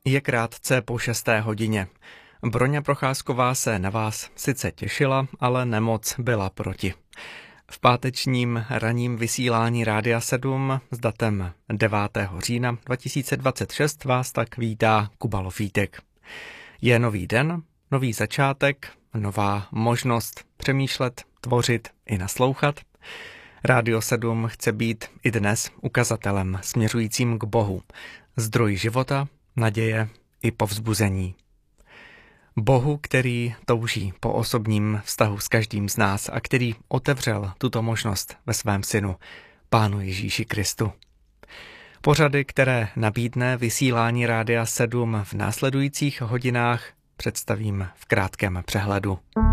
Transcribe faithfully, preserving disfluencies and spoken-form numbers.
Je krátce po šesté hodině. Broňa Procházková se na vás sice těšila, ale nemoc byla proti. V pátečním ranním vysílání Rádia sedm s datem devátého října dva tisíce dvacet šest vás tak vítá Kuba Lofítek. Je nový den, nový začátek, nová možnost přemýšlet, tvořit i naslouchat. Rádio sedm chce být i dnes ukazatelem směřujícím k Bohu, zdroj života, naděje i povzbuzení. Bohu, který touží po osobním vztahu s každým z nás a který otevřel tuto možnost ve svém synu, Pánu Ježíši Kristu. Pořady, které nabídne vysílání Rádia sedm v následujících hodinách, představím v krátkém přehledu.